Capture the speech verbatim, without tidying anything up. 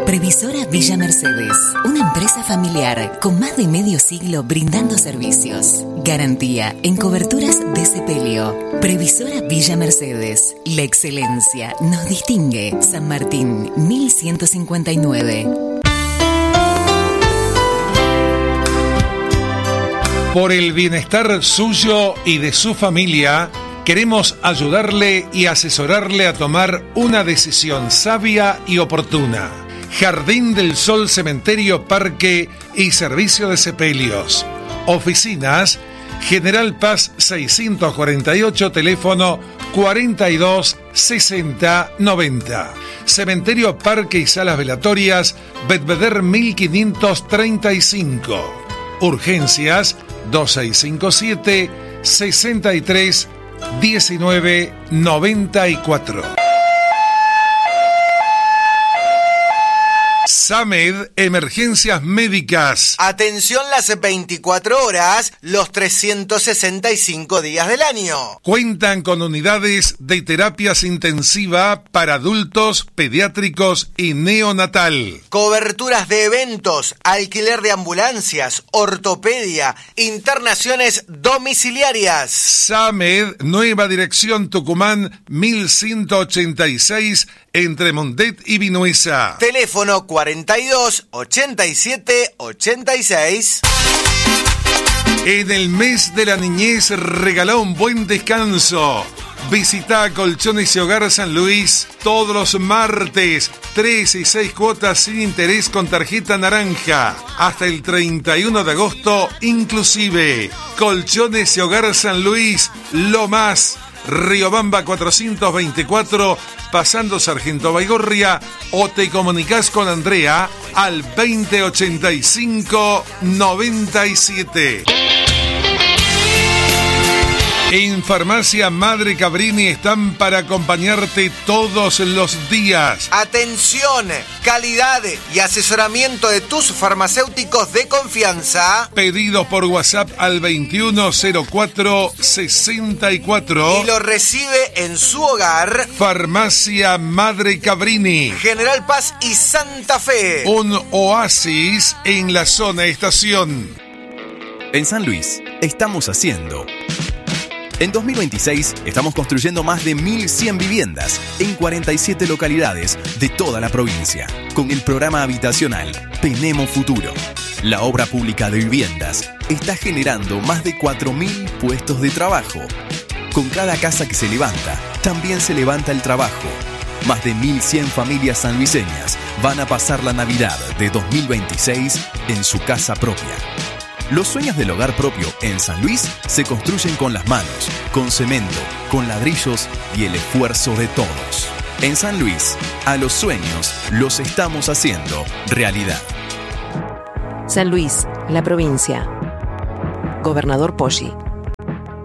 Previsora Villa Mercedes, una empresa familiar con más de medio siglo brindando servicios. Garantía en coberturas de sepelio. Previsora Villa Mercedes, la excelencia nos distingue. San Martín, mil ciento cincuenta y nueve. Por el bienestar suyo y de su familia, queremos ayudarle y asesorarle a tomar una decisión sabia y oportuna. Jardín del Sol, Cementerio, Parque y Servicio de Sepelios. Oficinas, General Paz seiscientos cuarenta y ocho, teléfono cuarenta y dos sesenta noventa. Cementerio, Parque y Salas Velatorias, Bedveder mil quinientos treinta y cinco. Urgencias, dos seis cinco siete, sesenta y tres, diecinueve, noventa y cuatro. SAMED, Emergencias Médicas. Atención las veinticuatro horas, los trescientos sesenta y cinco días del año. Cuentan con unidades de terapias intensiva para adultos, pediátricos y neonatal. Coberturas de eventos, alquiler de ambulancias, ortopedia, internaciones domiciliarias. SAMED, Nueva Dirección Tucumán, mil ciento ochenta y seis, entre Mundet y Vinuesa. Teléfono cuarenta y dos, ochenta y siete, ochenta y seis. En el mes de la niñez regala un buen descanso. Visita Colchones y Hogar San Luis todos los martes, tres y seis cuotas sin interés con tarjeta naranja, hasta el treinta y uno de agosto inclusive. Colchones y Hogar San Luis, lo más. Riobamba cuatrocientos veinticuatro, pasando Sargento Baigorria, o te comunicas con Andrea al veinte ochenta y cinco noventa y siete. En Farmacia Madre Cabrini están para acompañarte todos los días. Atención, calidad y asesoramiento de tus farmacéuticos de confianza. Pedidos por WhatsApp al veintiuno cero cuatro sesenta y cuatro. Y lo recibe en su hogar. Farmacia Madre Cabrini. General Paz y Santa Fe. Un oasis en la zona estación. En San Luis, estamos haciendo... En dos mil veintiséis estamos construyendo más de mil cien viviendas en cuarenta y siete localidades de toda la provincia. Con el programa habitacional Tenemos Futuro, la obra pública de viviendas está generando más de cuatro mil puestos de trabajo. Con cada casa que se levanta, también se levanta el trabajo. Más de mil cien familias sanluiseñas van a pasar la Navidad de dos mil veintiséis en su casa propia. Los sueños del hogar propio en San Luis se construyen con las manos, con cemento, con ladrillos y el esfuerzo de todos. En San Luis, a los sueños los estamos haciendo realidad. San Luis, la provincia. Gobernador Poggi.